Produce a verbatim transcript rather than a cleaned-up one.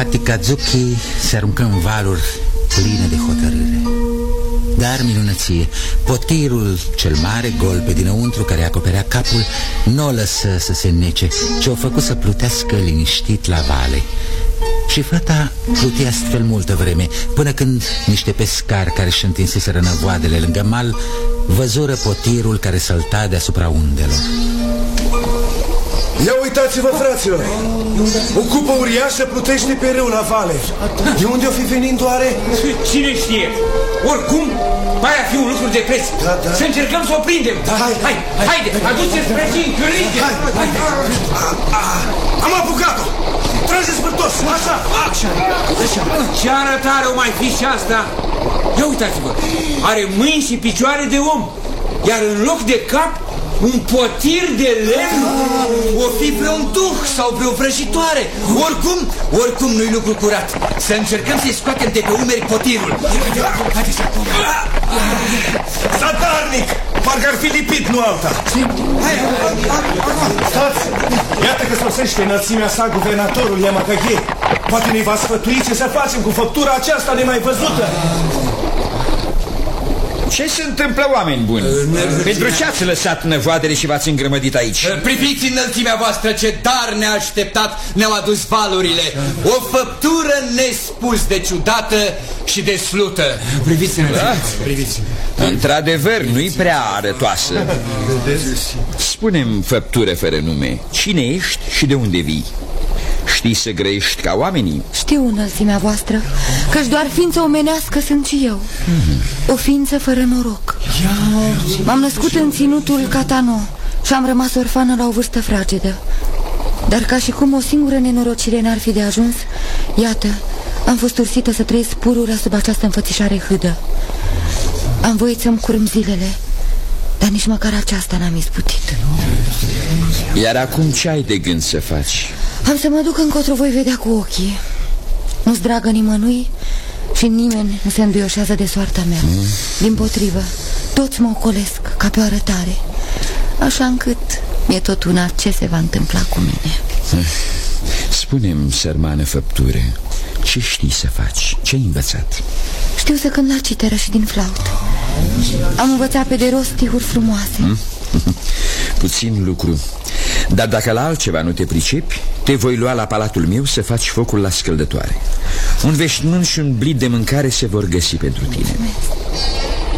Hatikazuki se aruncă în valuri pline de hotărâre. Dar, minunăție, potirul cel mare, gol pe dinăuntru, care acoperea capul, nu o lăsă să se nece, ci o făcut să plutească liniștit la vale. Și fata plutea astfel multă vreme, până când niște pescari care își întinseseră năvoadele lângă mal văzură potirul care sălta deasupra undelor. Ia uitați-vă, fraților! O cupă uriașă plutește pe râu la vale. De unde o fi venind oare? Cine știe? Oricum, mai ar fi un lucru de preț. Da, da. Să încercăm să o prindem. Da, hai, hai, hai, haide, aduceți prăjini, chiurite. Hai, hai. Am apucat-o! Trageți pe toți, așa! Așa, așa. Ce arătare o mai fi și asta? Ia uitați-vă, are mâini și picioare de om, iar în loc de cap, un potir de lemn. O fi vreun duh sau vreo vrăjitoare. Oricum, oricum nu-i lucru curat. Să încercăm să-i scoatem de pe umeri potirul. Zadarnic! Parcă ar fi lipit, nu alta. Stați! Iată că sosește înălțimea sa guvernatorul Yamakage. Poate ne va sfătui ce să facem cu făptura aceasta nemai văzută. Ce se întâmplă, oameni buni? Pentru ce ați lăsat năvoadele și v-ați îngrămădit aici? Priviți înălțimea voastră, ce dar ne-a așteptat, ne-au adus valurile. O făptură nespus de ciudată și de slută. Priviți-ne, da? Priviți-ne. Într-adevăr, nu-i prea arătoasă. Spune-mi, făptură fără nume, cine ești și de unde vii? Știi să grăiești ca oamenii? Știu, înălțimea voastră, că-și doar ființă omenească sunt și eu. mm-hmm. O ființă fără noroc. M-am născut în ținutul Katano și am rămas orfană la o vârstă fragedă. Dar ca și cum o singură nenorocire n-ar fi de ajuns, iată, am fost ursită să trăiesc pururea sub această înfățișare hâdă. Am voit să-mi curm zilele, dar nici măcar aceasta n-am izbutit. Iar acum ce ai de gând să faci? Am să mă duc încotro voi vedea cu ochii. Nu-s dragă nimănui și nimeni nu se înduioșează de soarta mea. mm. Dimpotrivă, toți mă ocolesc ca pe o arătare, așa încât mi-e tot una ce se va întâmpla cu mine. Spune-mi, sărmană făptură, ce știi să faci? Ce-ai învățat? Știu să cânt la citeră și din flaută. Am învățat pe de rost stihuri frumoase. mm? Puțin lucru. Dar dacă la altceva nu te pricepi, te voi lua la palatul meu să faci focul la scăldătoare. Un veșmânt și un blid de mâncare se vor găsi pentru tine.